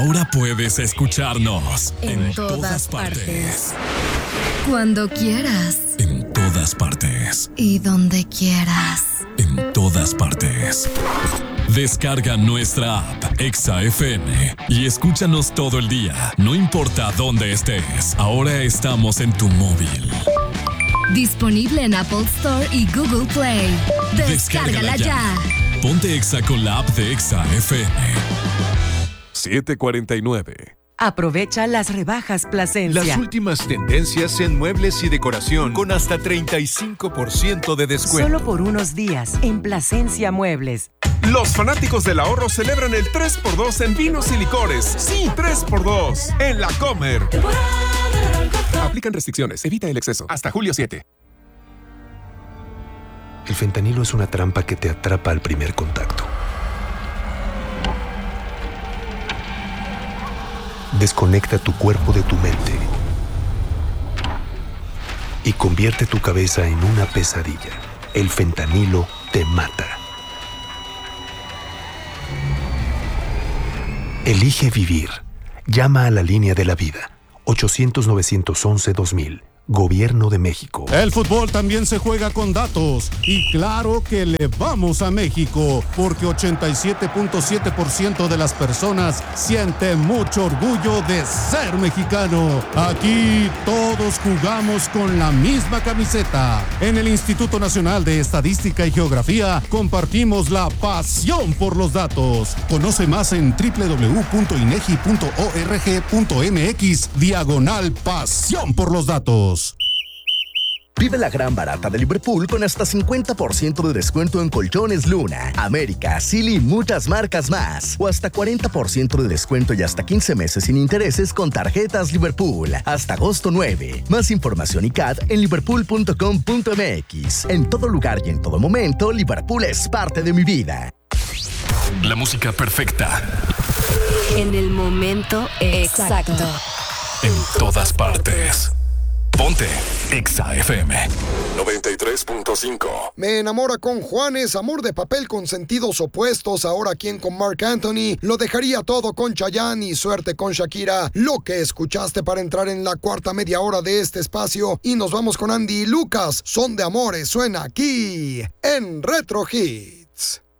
Ahora puedes escucharnos en todas partes. Cuando quieras. En todas partes. Y donde quieras. En todas partes. Descarga nuestra app Exa FM y escúchanos todo el día, no importa dónde estés. Ahora estamos en tu móvil. Disponible en Apple Store y Google Play. Descárgala ya. Ponte Exa con la app de Exa FM. 7:49. Aprovecha las rebajas Plasencia. Las últimas tendencias en muebles y decoración con hasta 35% de descuento. Solo por unos días en Plasencia Muebles. Los fanáticos del ahorro celebran el 3x2 en vinos y licores. Sí, 3x2 en La Comer. Aplican restricciones. Evita el exceso. Hasta julio 7. El fentanilo es una trampa que te atrapa al primer contacto. Desconecta tu cuerpo de tu mente y convierte tu cabeza en una pesadilla. El fentanilo te mata. Elige vivir. Llama a la línea de la vida. 800-911-2000. Gobierno de México. El fútbol también se juega con datos. Y claro que le vamos a México, porque 87.7% de las personas siente mucho orgullo de ser mexicano. Aquí todos jugamos con la misma camiseta. En el Instituto Nacional de Estadística y Geografía compartimos la pasión por los datos. Conoce más en www.inegi.org.mx/pasión por los datos. Vive la gran barata de Liverpool con hasta 50% de descuento en colchones Luna, América, Silly y muchas marcas más. O hasta 40% de descuento y hasta 15 meses sin intereses con tarjetas Liverpool. Hasta agosto 9. Más información y CAD en liverpool.com.mx. En todo lugar y en todo momento, Liverpool es parte de mi vida. La música perfecta. En el momento exacto. En todas partes. Ponte Exa FM 93.5. Me enamora con Juanes, amor de papel con sentidos opuestos. Ahora quien con Marc Anthony, lo dejaría todo con Chayanne y suerte con Shakira. Lo que escuchaste para entrar en la cuarta media hora de este espacio. Y nos vamos con Andy y Lucas. Son de Amores, suena aquí en Retro Hits.